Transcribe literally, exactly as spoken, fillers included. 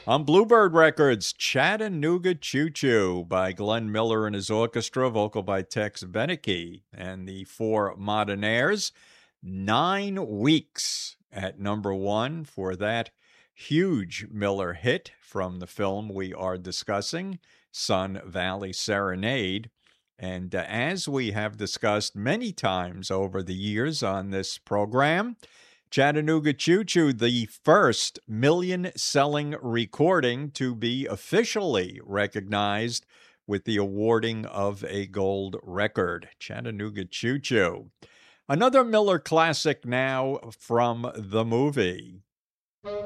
On Bluebird Records, Chattanooga Choo Choo by Glenn Miller and his orchestra, vocal by Tex Beneke, and the Four Modernaires. Nine weeks at number one for that huge Miller hit from the film we are discussing, Sun Valley Serenade. And uh, as we have discussed many times over the years on this program, Chattanooga Choo Choo, the first million-selling recording to be officially recognized with the awarding of a gold record. Chattanooga Choo Choo. Another Miller classic now from the movie.